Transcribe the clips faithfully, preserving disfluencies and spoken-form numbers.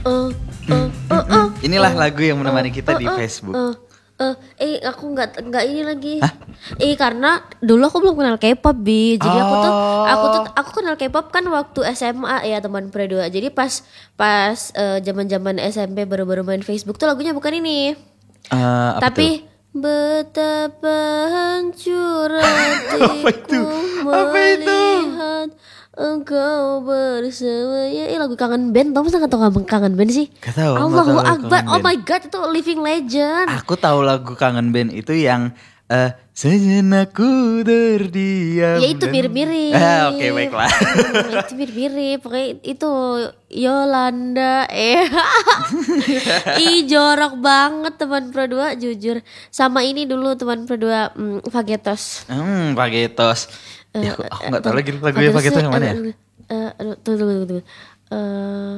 Uh, uh, uh, uh, Inilah uh, lagu yang menemani uh, kita uh, di uh, Facebook. Uh, uh, eh aku nggak nggak ini lagi. Hah? Eh karena dulu aku belum kenal K-pop bi. Jadi aku tuh Oh. aku tuh aku kenal K-pop kan waktu S M A ya teman berdua. Jadi pas pas eh, zaman-zaman S M P baru-baru main Facebook tuh lagunya bukan ini. Eh, apa Tapi tuh? betapa hancur Apa itu? hatiku Apa itu? melihat engkau bersamanya. Eh lagu kangen band, tau masa gak tau kangen band sih? Gak tahu, Allahu gak tahu lagu Akbar, Kangen oh Band. my god itu living legend. Aku tahu lagu Kangen Band itu yang eh sejenak ku terdiam. Ya itu dan- mirip-mirip. Ah, oke baiklah. Hmm, itu mirip-mirip, pokoknya itu Yolanda eh ih jorok banget teman berdua jujur. Sama ini dulu teman berdua hmm, Fagetos. Hmm, Pagetos. Eh, Ya, aku, aku eh, gak tahu tuh, lagi lagunya Fagetosnya, Pagetos yang mana ya? aduh, eh, aduh, tunggu tunggu tunggu. Eh,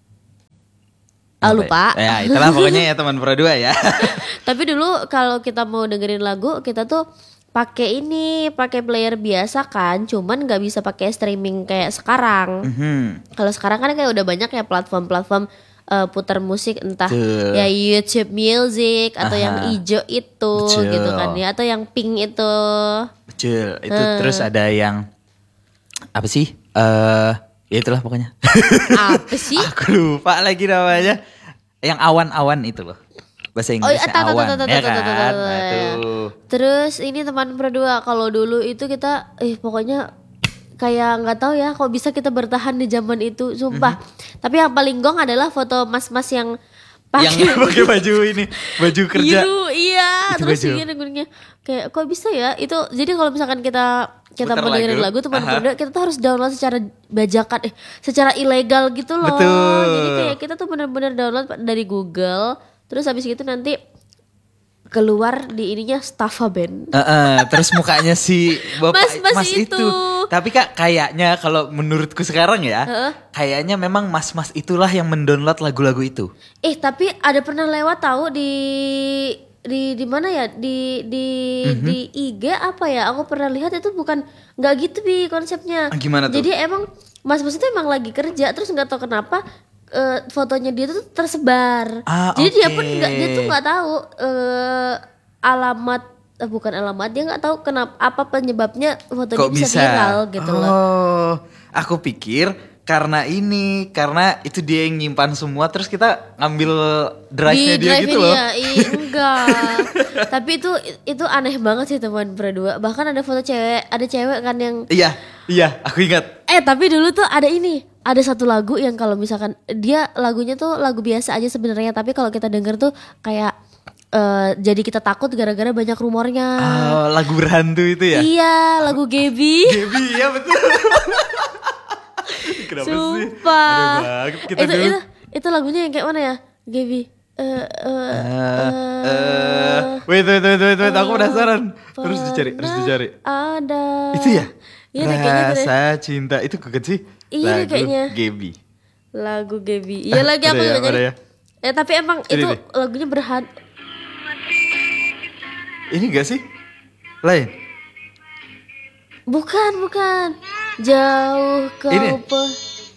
ah Apa lupa. Ya, ya itulah pokoknya ya teman berdua ya. Tapi dulu kalau kita mau dengerin lagu kita tuh pakai ini, pakai player biasa kan, cuman nggak bisa pakai streaming kayak sekarang. Mhm. Kalau sekarang kan kayak udah banyak ya platform-platform eh, putar musik entah Betul. ya YouTube Music atau Aha. yang ijo itu Betul. gitu kan ya atau yang pink itu. Betul. Itu Hmm. terus ada yang apa sih? Eh, ya itulah pokoknya. Apa sih? Aku lupa lagi namanya. Yang awan-awan itu loh. Bahasa Oh, iya, Inggrisnya tahu, tahu, awan, tahu, tahu, ya tahu, tahu, kan? tahu, Nah, tahu, ya. tuh. Terus ini teman berdua kalau dulu itu kita eh pokoknya kayak nggak tahu ya kok bisa kita bertahan di zaman itu sumpah. Mhm. Tapi yang paling gong adalah foto mas-mas yang Yang pakai pakai baju ini, baju kerja. biru iya Itu terus baju. gini guningnya kayak kok bisa ya itu jadi kalau misalkan kita kita Putar mau dengerin lagu, lagu teman aha. berdua kita tuh harus download secara bajakan eh secara ilegal gitu loh. Betul. Jadi kayak kita tuh benar-benar download dari Google terus habis gitu nanti keluar di ininya Staffa Band. Heeh, terus mukanya si bapak Mas-mas mas, itu. itu. Tapi kak kayaknya kalau menurutku sekarang ya, Heeh. kayaknya memang mas-mas itulah yang mendownload lagu-lagu itu. Eh tapi ada pernah lewat tahu di di di mana ya di di Mhm. di I G apa ya aku pernah lihat itu bukan nggak gitu bi konsepnya. Ah, gimana tuh? Jadi emang mas-mas itu emang lagi kerja terus nggak tahu kenapa eh, fotonya dia tuh tersebar. Ah, Jadi dia pun oke. nggak dia tuh nggak tahu eh, alamat eh, bukan alamat dia nggak tahu kenapa apa penyebabnya fotonya Kok bisa, bisa? viral gitu oh, loh. aku pikir karena ini, karena itu dia yang nyimpan semua, terus kita ngambil drive-nya dia drive-nya gitu loh. dia, iya, enggak. Tapi itu itu aneh banget sih teman berdua. Bahkan ada foto cewek, ada cewek kan yang Iya, iya, aku ingat. eh tapi dulu tuh ada ini, ada satu lagu yang kalau misalkan dia lagunya tuh lagu biasa aja sebenarnya, tapi kalau kita denger tuh kayak eh, jadi kita takut gara-gara banyak rumornya. Oh, lagu berhantu itu ya? Iya, lagu Gaby. Gaby, ya betul. Kenapa sih? Sumpah. Aneh banget kita itu, dulu. itu itu lagunya yang kayak mana ya? Gaby. Eh eh Eh, eh, wait, wait, wait, wait, wait, aku penasaran. Terus dicari, terus pernah dicari. Ada. Itu ya? Iya deh, kayaknya gitu deh. Rasa cinta itu keket sih. Iya deh, Lagu kayaknya. Gaby. Lagu Gaby. Iya lagi Ada aku ya, juga ada nyari. ya. Eh tapi emang Ini itu deh. lagunya berhan. Ini gak sih? Lain. Bukan, bukan. Jauh kau Ini? pe-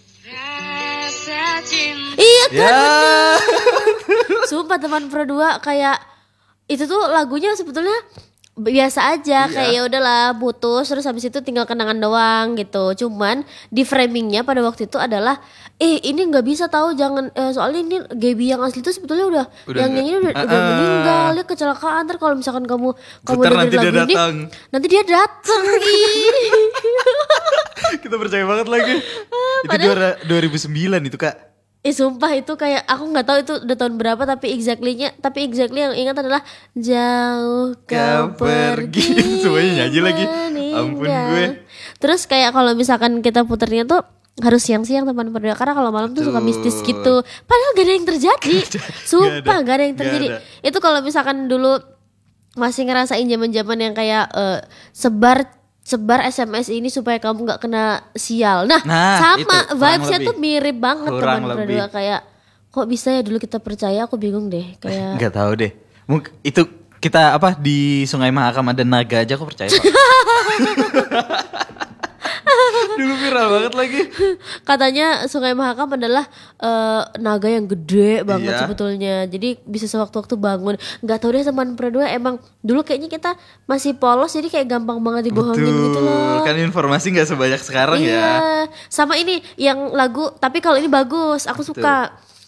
Iya kan. Ya. Sumpah teman berdua kayak itu tuh lagunya sebetulnya biasa aja Iya. kayak ya udahlah putus terus habis itu tinggal kenangan doang gitu. Cuman di framingnya pada waktu itu adalah eh ini nggak bisa tahu jangan eh, soalnya ini Gaby yang asli itu sebetulnya udah, Udah yang nggak- nyanyi udah, udah Ah, ah. meninggal dia kecelakaan ntar kalau misalkan kamu kamu Ntar dengerin nanti dia lagu ini datang. nanti dia datang ih. Kita percaya banget lagi. Itu dua- dua ribu sembilan itu kak. Eh sumpah itu kayak aku nggak tahu itu udah tahun berapa tapi exactly-nya tapi exactly yang ingat adalah jauh kau Kau pergi. pergi Semuanya nyanyi lagi. meninggal. Ampun gue. Terus kayak kalau misalkan kita puternya tuh harus siang-siang teman berdua karena kalau malam tuh suka Betul. mistis gitu. Padahal gak ada yang terjadi. Sumpah Nggak gak ada. ada yang Nggak terjadi. ada. Itu kalau misalkan dulu masih ngerasain zaman-zaman yang kayak eh, sebar sebar S M S ini supaya kamu nggak kena sial. Nah, Nah, sama itu, kurang vibes-nya lebih. tuh mirip banget Kurang teman lebih. berdua kayak kok bisa ya dulu kita percaya aku bingung deh kayak Nggak tahu deh. Mungkin itu kita apa di Sungai Mahakam ada naga aja aku percaya. Pak. Dulu viral banget lagi. Katanya Sungai Mahakam adalah eh, naga yang gede banget Iya. sebetulnya. Jadi bisa sewaktu-waktu bangun. Nggak tahu deh teman berdua, emang dulu kayaknya kita masih polos jadi kayak gampang banget dibohongin gitu loh. Kan informasi nggak sebanyak sekarang Iya. ya. Sama ini yang lagu, tapi kalau ini bagus, aku Betul. suka.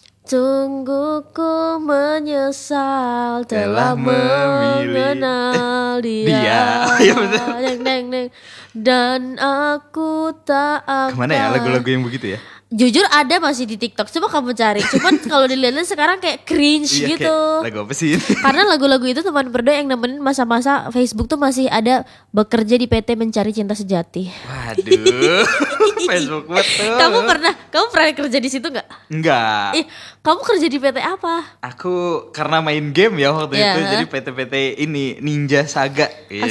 Sungguh ku menyesal telah Telah memilih- mengenal Eh, dia. dia. Iya, betul. Deng, deng, deng. Dan aku tak akan. Kemana ya lagu-lagu yang begitu ya? Jujur ada masih di TikTok, coba kamu cari. Cuman kalau dilihat sekarang kayak cringe Iya, gitu. kayak lagu apa sih ini? Karena lagu-lagu itu teman berdua yang nemenin masa-masa Facebook tuh masih ada bekerja di P T Mencari Cinta Sejati. Waduh. Facebook betul. Kamu pernah, kamu pernah kerja di situ nggak? Enggak. Ih, kamu kerja di P T apa? Aku karena main game ya waktu Iya. itu, jadi P T-P T ini Ninja Saga gitu.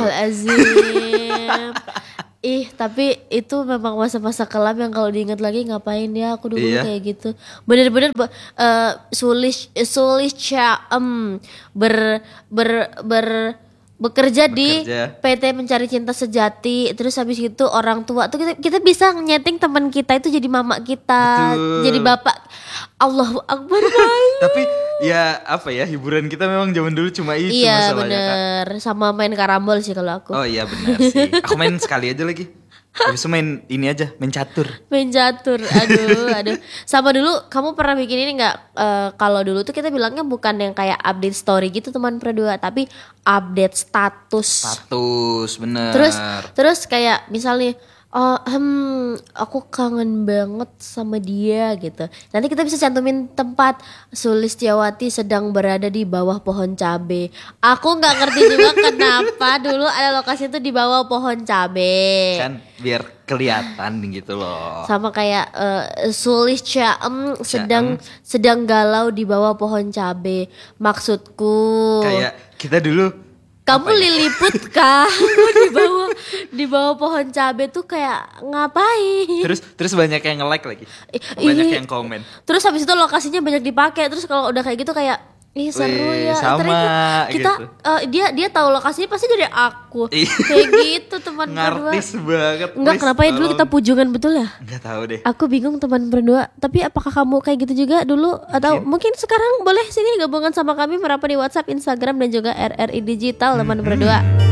Astagfirullahaladzim. Ih, tapi itu memang masa-masa kelam yang kalau diingat lagi ngapain ya aku dulu Iya. kayak gitu. Bener-bener be- eh, sulis sulis em ber ber ber bekerja, di Bekerja. P T Mencari Cinta Sejati. Terus habis itu orang tua tuh kita, kita bisa nyeting teman kita itu jadi mama kita, Betul. jadi bapak. Allahu Akbar. Bay. Tapi ya apa ya, hiburan kita memang zaman dulu cuma itu Iya masalahnya, Kak. bener, sama main karambol sih kalau aku. Oh iya benar sih. Aku main sekali aja lagi. Habis itu main ini aja, main catur. Main catur, aduh, aduh. Sama dulu, kamu pernah bikin ini nggak? Eh, kalau dulu tuh kita bilangnya bukan yang kayak update story gitu teman berdua, tapi update status. Status, bener. Terus, terus kayak misalnya, oh, hmm, aku kangen banget sama dia gitu. Nanti kita bisa cantumin tempat, Sulistiawati sedang berada di bawah pohon cabe. Aku nggak ngerti juga kenapa dulu ada lokasi itu di bawah pohon cabe. Kan biar kelihatan gitu loh. Sama kayak uh, Sulis Caem sedang sedang galau di bawah pohon cabe. Maksudku Kayak kita dulu kamu apa ya? Liliput kah di bawah di bawah pohon cabe tuh kayak ngapain? Terus terus banyak yang nge-like lagi. Ih, Banyak ih. yang komen. Terus habis itu lokasinya banyak dipakai. Terus kalau udah kayak gitu kayak ih seru Wih, ya. sama, Ternyata kita gitu. eh, dia dia tahu lokasinya pasti dari aku. Iya. Kayak gitu teman berdua. Ngartis banget. Enggak, please, kenapa ya dulu kita tolong. pujungan betul ya? Nggak tahu deh. Aku bingung teman berdua. Tapi apakah kamu kayak gitu juga dulu? Atau mungkin sekarang boleh sini gabungan sama kami merapat di WhatsApp, Instagram dan juga R R I Digital teman berdua.